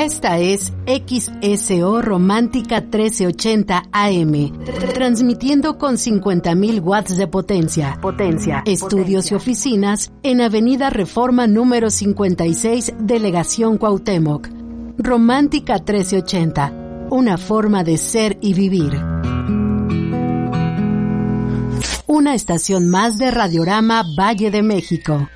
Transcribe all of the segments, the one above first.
Esta es XSO Romántica 1380 AM, transmitiendo con 50.000 watts de potencia. Estudios y oficinas en Avenida Reforma número 56, Delegación Cuauhtémoc. Romántica 1380, una forma de ser y vivir. Una estación más de Radiorama Valle de México.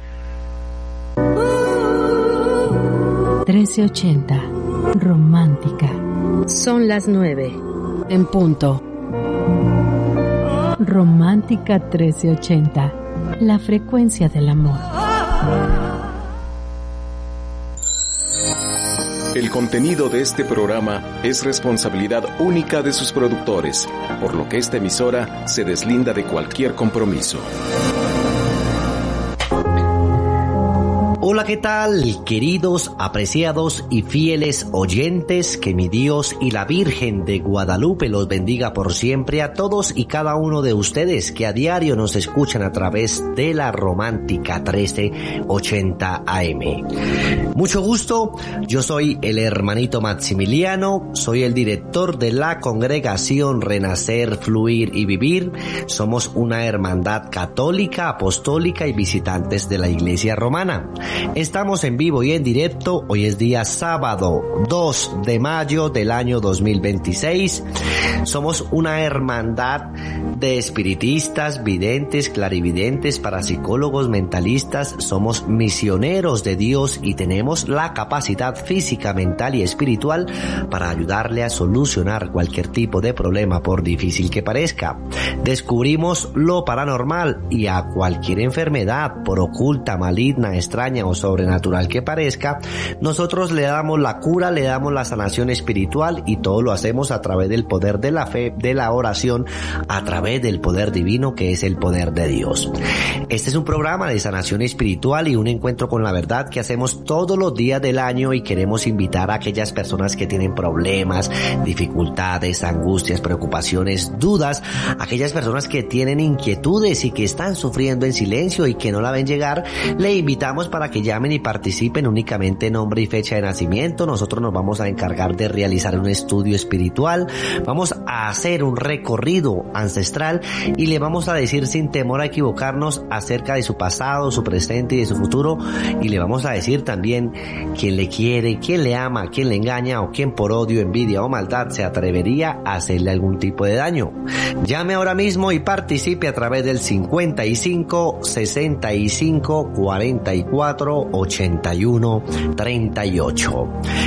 1380, Romántica. Son las 9, en punto. Romántica 1380, la frecuencia del amor. El contenido de este programa es responsabilidad única de sus productores, por lo que esta emisora se deslinda de cualquier compromiso. Hola, ¿qué tal, queridos, apreciados y fieles oyentes? Que mi Dios y la Virgen de Guadalupe los bendiga por siempre a todos y cada uno de ustedes que a diario nos escuchan a través de la Romántica 1380 AM. Mucho gusto, yo soy el hermanito Maximiliano, soy el director de la congregación Renacer, Fluir y Vivir. Somos una hermandad católica, apostólica y visitantes de la Iglesia Romana. Estamos en vivo y en directo. Hoy es día sábado 2 de mayo del año 2026. Somos una hermandad de espiritistas, videntes, clarividentes, parapsicólogos, mentalistas. Somos misioneros de Dios y tenemos la capacidad física, mental y espiritual para ayudarle a solucionar cualquier tipo de problema, por difícil que parezca. Descubrimos lo paranormal y a cualquier enfermedad, por oculta, maligna, extraña o sobrenatural que parezca, nosotros le damos la cura, le damos la sanación espiritual, y todo lo hacemos a través del poder de la fe, de la oración, a través del poder divino que es el poder de Dios. Este es un programa de sanación espiritual y un encuentro con la verdad que hacemos todos los días del año, y queremos invitar a aquellas personas que tienen problemas, dificultades, angustias, preocupaciones, dudas, aquellas personas que tienen inquietudes y que están sufriendo en silencio y que no la ven llegar. Le invitamos para que llamen y participen únicamente nombre y fecha de nacimiento. Nosotros nos vamos a encargar de realizar un estudio espiritual, vamos a hacer un recorrido ancestral y le vamos a decir sin temor a equivocarnos acerca de su pasado, su presente y de su futuro, y le vamos a decir también quién le quiere, quién le ama, quién le engaña o quién por odio, envidia o maldad se atrevería a hacerle algún tipo de daño. Llame ahora mismo y participe a través del 55 65 44 81 38.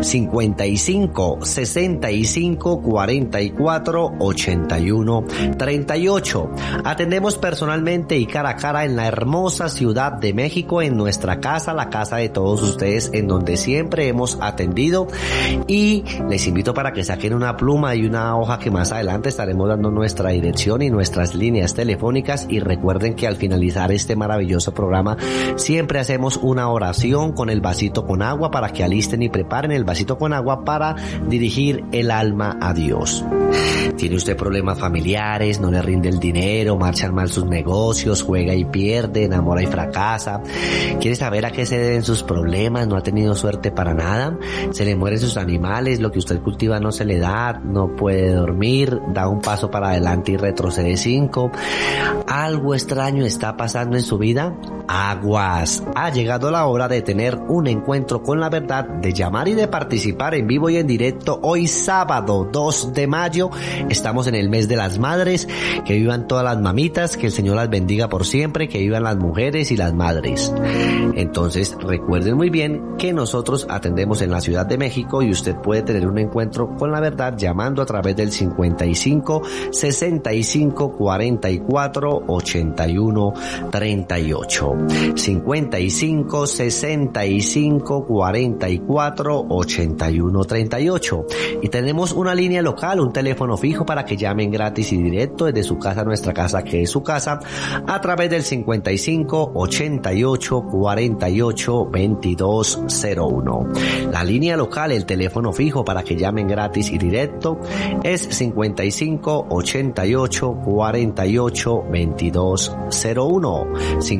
55 65 44 81 38. Atendemos personalmente y cara a cara en la hermosa Ciudad de México, en nuestra casa, la casa de todos ustedes, en donde siempre hemos atendido, y les invito para que saquen una pluma y una hoja, que más adelante estaremos dando nuestra dirección y nuestras líneas telefónicas. Y recuerden que al finalizar este maravilloso programa siempre hacemos una oración con el vasito con agua, para que alisten y preparen el vasito con agua para dirigir el alma a Dios. ¿Tiene usted problemas familiares? ¿No le rinde el dinero? ¿Marchan mal sus negocios? ¿Juega y pierde? ¿Enamora y fracasa? ¿Quiere saber a qué se deben sus problemas? ¿No ha tenido suerte para nada? ¿Se le mueren sus animales? ¿Lo que usted cultiva no se le da? ¿No puede dormir? ¿Da un paso para adelante y retrocede 5? ¿Algo extraño está pasando en su vida? Aguas, ha llegado la hora de tener un encuentro con la verdad, de llamar y de participar en vivo y en directo. Hoy sábado 2 de mayo, estamos en el mes de las madres. Que vivan todas las mamitas, que el Señor las bendiga por siempre, que vivan las mujeres y las madres. Entonces recuerden muy bien que nosotros atendemos en la Ciudad de México, y usted puede tener un encuentro con la verdad llamando a través del 55 65 44 81 38. 55 65 44 81 38. Y tenemos una línea local, un teléfono fijo para que llamen gratis y directo, es de su casa a nuestra casa, que es su casa, a través del 55 88 48 2201. La línea local, el teléfono fijo para que llamen gratis y directo es 55 88 48 2201.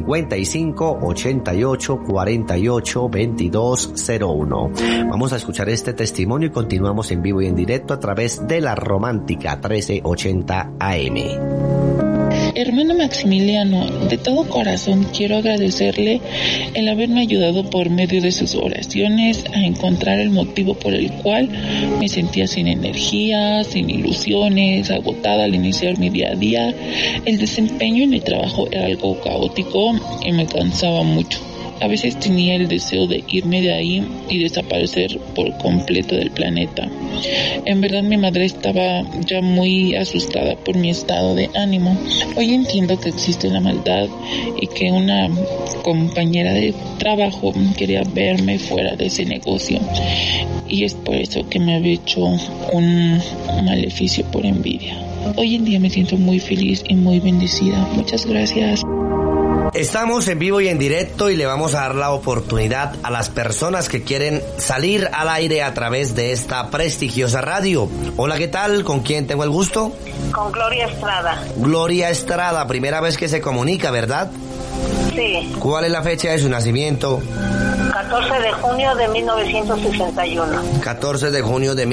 55 88 48 2201. Vamos a escuchar este testimonio y continuamos en vivo y en directo a través de la Romántica 1380 AM. Hermano Maximiliano, de todo corazón quiero agradecerle el haberme ayudado por medio de sus oraciones a encontrar el motivo por el cual me sentía sin energía, sin ilusiones, agotada al iniciar mi día a día. El desempeño en el trabajo era algo caótico y me cansaba mucho. A veces tenía el deseo de irme de ahí y desaparecer por completo del planeta. En verdad mi madre estaba ya muy asustada por mi estado de ánimo. Hoy entiendo que existe la maldad y que una compañera de trabajo quería verme fuera de ese negocio. Y es por eso que me había hecho un maleficio por envidia. Hoy en día me siento muy feliz y muy bendecida. Muchas gracias. Estamos en vivo y en directo y le vamos a dar la oportunidad a las personas que quieren salir al aire a través de esta prestigiosa radio. Hola, ¿qué tal? ¿Con quién tengo el gusto? Con Gloria Estrada. Gloria Estrada, primera vez que se comunica, ¿verdad? Sí. ¿Cuál es la fecha de su nacimiento? 14 de junio de 1961. 14 de junio de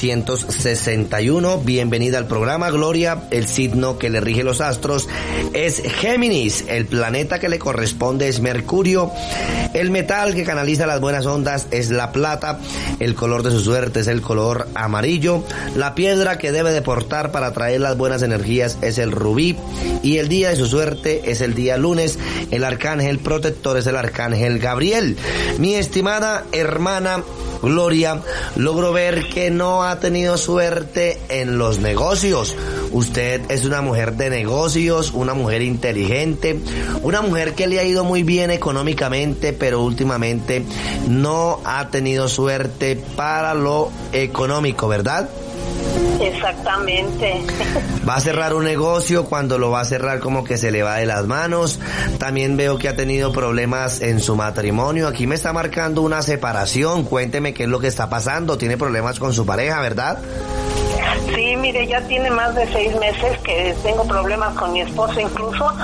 1961. Bienvenida al programa, Gloria. El signo que le rige los astros es Géminis. El planeta que le corresponde es Mercurio. El metal que canaliza las buenas ondas es la plata. El color de su suerte es el color amarillo. La piedra que debe de portar para atraer las buenas energías es el rubí. Y el día de su suerte es el día lunes. El arcángel protector es el arcángel Gabriel. Mi estimada hermana Gloria, logro ver que no ha tenido suerte en los negocios. Usted es una mujer de negocios, una mujer inteligente, una mujer que le ha ido muy bien económicamente, pero últimamente no ha tenido suerte para lo económico, ¿verdad? Exactamente. Va a cerrar un negocio, cuando lo va a cerrar como que se le va de las manos. También veo que ha tenido problemas en su matrimonio. Aquí me está marcando una separación. Cuénteme qué es lo que está pasando. Tiene problemas con su pareja, ¿verdad? Sí, mire, ya tiene más de 6 meses que tengo problemas con mi esposo incluso.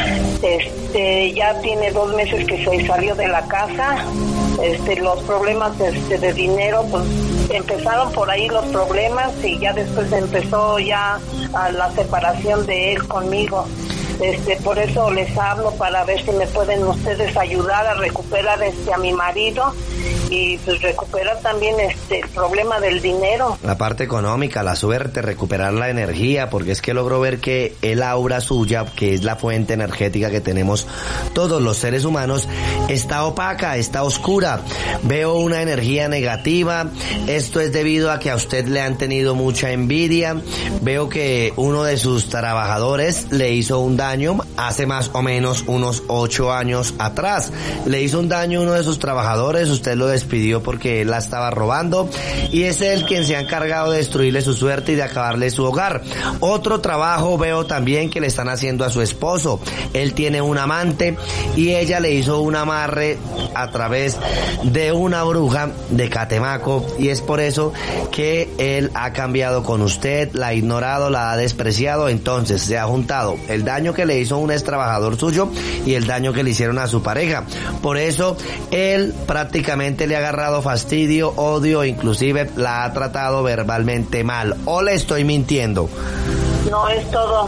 Ya tiene 2 meses que se salió de la casa. Los problemas de dinero, pues empezaron por ahí los problemas y ya después empezó ya a la separación de él conmigo. Por eso les hablo para ver si me pueden ustedes ayudar a recuperar a mi marido y pues recuperar también el problema del dinero. La parte económica, la suerte, recuperar la energía, porque es que logro ver que el aura suya, que es la fuente energética que tenemos todos los seres humanos, está opaca, está oscura. Veo una energía negativa. Esto es debido a que a usted le han tenido mucha envidia. Veo que uno de sus trabajadores le hizo un daño hace más o menos unos 8 años atrás. Le hizo un daño a uno de sus trabajadores, usted lo despidió porque él la estaba robando y es él quien se ha encargado de destruirle su suerte y de acabarle su hogar. Otro trabajo veo también que le están haciendo a su esposo. Él tiene un amante y ella le hizo un amarre a través de una bruja de Catemaco y es por eso que él ha cambiado con usted, la ha ignorado, la ha despreciado. Entonces se ha juntado el daño que le hizo un ex trabajador suyo y el daño que le hicieron a su pareja. Por eso él prácticamente le ha agarrado fastidio, odio, inclusive la ha tratado verbalmente mal. ¿O le estoy mintiendo? No, es todo.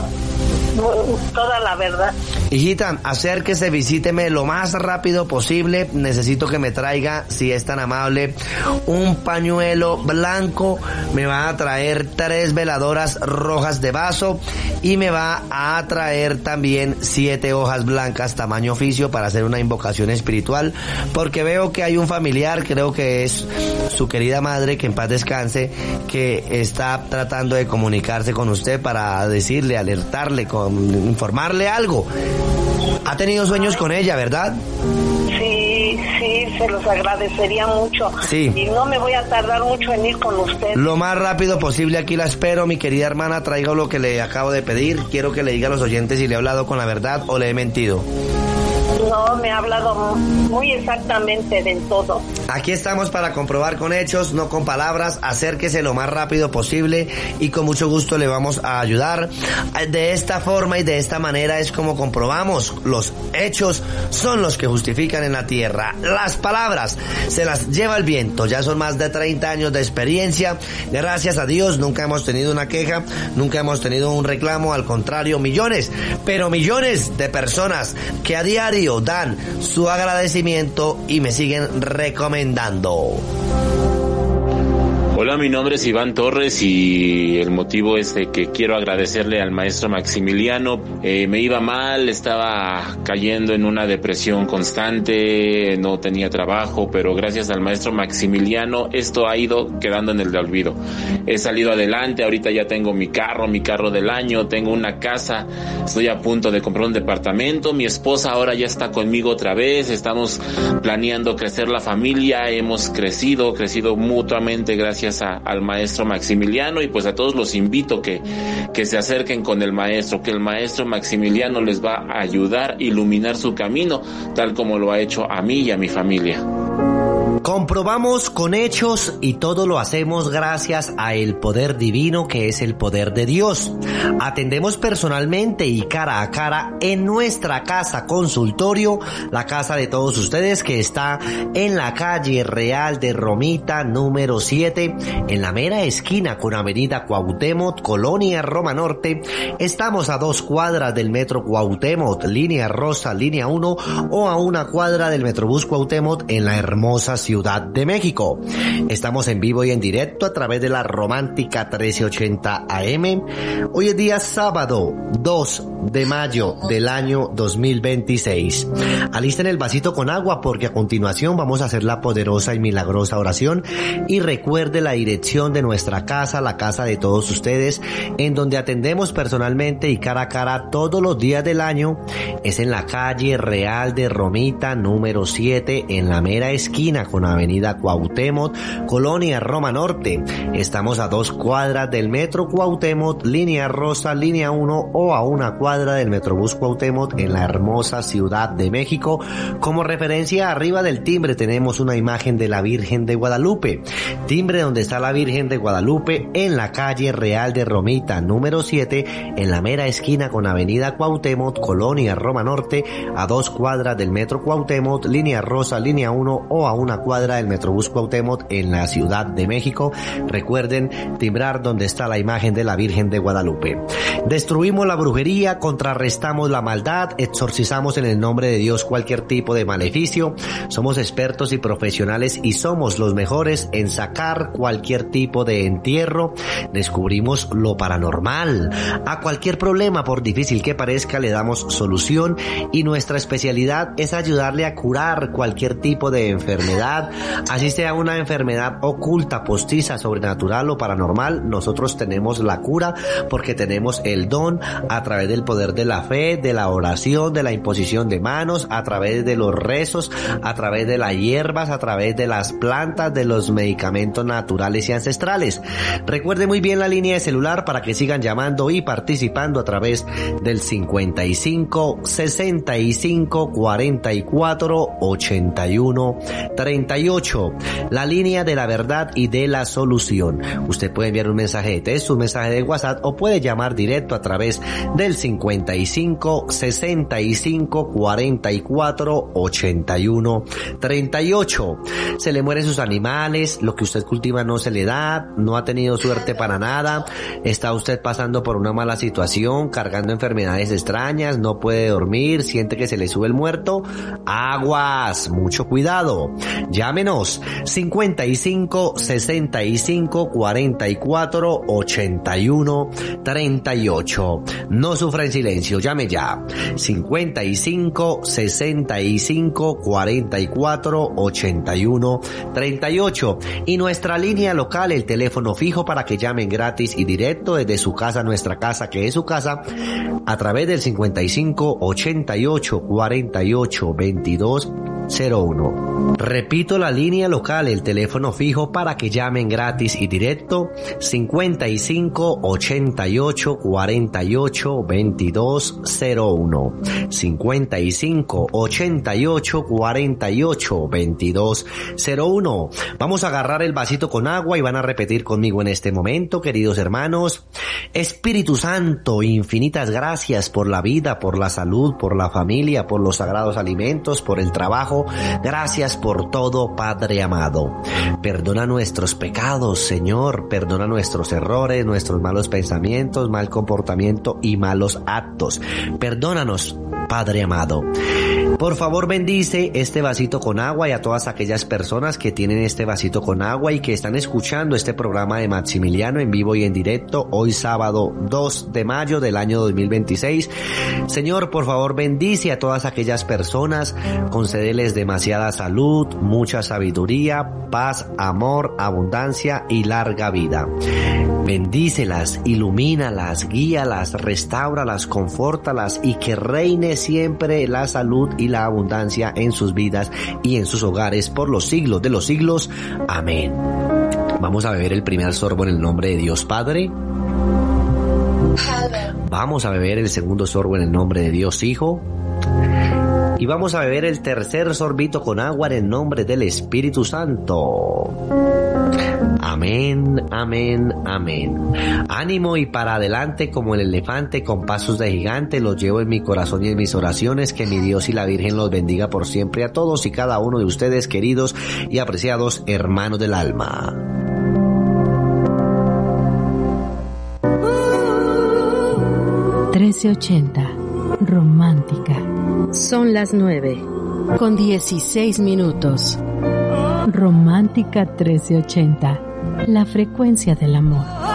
Toda la verdad. Hijita, acérquese, visíteme lo más rápido posible. Necesito que me traiga, si es tan amable, un pañuelo blanco. Me va a traer 3 veladoras rojas de vaso y me va a traer también 7 hojas blancas tamaño oficio para hacer una invocación espiritual, porque veo que hay un familiar, creo que es su querida madre, que en paz descanse, que está tratando de comunicarse con usted para decirle, alertarle, informarle algo. Ha tenido sueños con ella, ¿verdad? Sí, se los agradecería mucho. Sí. Y no me voy a tardar mucho en ir con usted. Lo más rápido posible, aquí la espero, mi querida hermana. Traiga lo que le acabo de pedir. Quiero que le diga a los oyentes si le he hablado con la verdad o le he mentido. No, me ha hablado muy exactamente de todo. Aquí estamos para comprobar con hechos, no con palabras. Acérquese lo más rápido posible y con mucho gusto le vamos a ayudar. De esta forma y de esta manera es como comprobamos. Los hechos son los que justifican en la tierra. Las palabras se las lleva el viento. Ya son más de 30 años de experiencia. Gracias a Dios nunca hemos tenido una queja, nunca hemos tenido un reclamo. Al contrario, millones, pero millones de personas que a diario dan su agradecimiento y me siguen recomendando. Hola, mi nombre es Iván Torres y el motivo es de que quiero agradecerle al maestro Maximiliano. Me iba mal, estaba cayendo en una depresión constante, no tenía trabajo, pero gracias al maestro Maximiliano esto ha ido quedando en el olvido. He salido adelante, ahorita ya tengo mi carro del año, tengo una casa, estoy a punto de comprar un departamento, mi esposa ahora ya está conmigo otra vez, estamos planeando crecer la familia, hemos crecido mutuamente gracias al maestro Maximiliano, y pues a todos los invito que se acerquen con el maestro, que el maestro Maximiliano les va a ayudar a iluminar su camino, tal como lo ha hecho a mí y a mi familia. Comprobamos con hechos y todo lo hacemos gracias a el poder divino que es el poder de Dios. Atendemos personalmente y cara a cara en nuestra casa consultorio, la casa de todos ustedes que está en la calle Real de Romita número 7, en la mera esquina con avenida Cuauhtémoc, Colonia Roma Norte. Estamos a 2 cuadras del metro Cuauhtémoc, línea rosa, línea 1, o a 1 cuadra del metrobús Cuauhtémoc en la hermosa Ciudad de México. Estamos en vivo y en directo a través de la Romántica 1380 AM. Hoy es día sábado 2 de mayo del año 2026. Alisten el vasito con agua porque a continuación vamos a hacer la poderosa y milagrosa oración, y recuerde la dirección de nuestra casa, la casa de todos ustedes, en donde atendemos personalmente y cara a cara todos los días del año. Es en la calle Real de Romita número 7, en la mera esquina con avenida Cuauhtémoc, Colonia Roma Norte. Estamos a 2 cuadras del metro Cuauhtémoc, línea rosa, línea 1, o a 1 cuadra del metrobús Cuauhtémoc en la hermosa Ciudad de México. Como referencia, arriba del timbre tenemos una imagen de la Virgen de Guadalupe. Timbre donde está la Virgen de Guadalupe en la calle Real de Romita número 7, en la mera esquina con avenida Cuauhtémoc, Colonia Roma Norte, a 2 cuadras del metro Cuauhtémoc, línea rosa, línea 1, o a 1 cuadra del metrobús Cuauhtémoc en la Ciudad de México. Recuerden timbrar donde está la imagen de la Virgen de Guadalupe. Destruimos la brujería, contrarrestamos la maldad, exorcizamos en el nombre de Dios cualquier tipo de maleficio. Somos expertos y profesionales y somos los mejores en sacar cualquier tipo de entierro. Descubrimos lo paranormal. A cualquier problema, por difícil que parezca, le damos solución, y nuestra especialidad es ayudarle a curar cualquier tipo de enfermedad. Así sea una enfermedad oculta, postiza, sobrenatural o paranormal, nosotros tenemos la cura porque tenemos el don a través del poder de la fe, de la oración, de la imposición de manos, a través de los rezos, a través de las hierbas, a través de las plantas, de los medicamentos naturales y ancestrales. Recuerde muy bien la línea de celular para que sigan llamando y participando a través del 55 65 44 81 38. La línea de la verdad y de la solución. Usted puede enviar un mensaje de texto, un mensaje de WhatsApp, o puede llamar directo a través del 55 65 44 81 38. Se le mueren sus animales, lo que usted cultiva no se le da, no ha tenido suerte para nada, está usted pasando por una mala situación, cargando enfermedades extrañas, no puede dormir, siente que se le sube el muerto. Aguas, mucho cuidado. Llámenos 55 65 44 81 38. No sufra en silencio, llame ya. 55 65 44 81 38. Y nuestra línea local, el teléfono fijo para que llamen gratis y directo desde su casa, nuestra casa que es su casa, a través del 55 88 48 22 2201. Repito la línea local, el teléfono fijo para que llamen gratis y directo, 55 88 48 2201. 55 88 48 2201. Vamos a agarrar el vasito con agua y van a repetir conmigo en este momento, queridos hermanos. Espíritu Santo, infinitas gracias por la vida, por la salud, por la familia, por los sagrados alimentos, por el trabajo. Gracias por todo, Padre amado. Perdona nuestros pecados, Señor. Perdona nuestros errores, nuestros malos pensamientos, mal comportamiento y malos actos. Perdónanos, Padre amado. Por favor, bendice este vasito con agua y a todas aquellas personas que tienen este vasito con agua y que están escuchando este programa de Maximiliano en vivo y en directo hoy sábado 2 de mayo del año 2026. Señor, por favor, bendice a todas aquellas personas, concédeles demasiada salud, mucha sabiduría, paz, amor, abundancia y larga vida. Bendícelas, ilumínalas, guíalas, restáuralas, confórtalas y que reine siempre la salud y la abundancia en sus vidas y en sus hogares por los siglos de los siglos. Amén. Vamos a beber el primer sorbo en el nombre de Dios Padre. Vamos a beber el segundo sorbo en el nombre de Dios Hijo. Y vamos a beber el tercer sorbito con agua en el nombre del Espíritu Santo. Amén, amén, amén. Ánimo y para adelante como el elefante con pasos de gigante, los llevo en mi corazón y en mis oraciones. Que mi Dios y la Virgen los bendiga por siempre a todos y cada uno de ustedes, queridos y apreciados hermanos del alma. Romántica. Son las 9:16. Romántica 1380. La frecuencia del amor.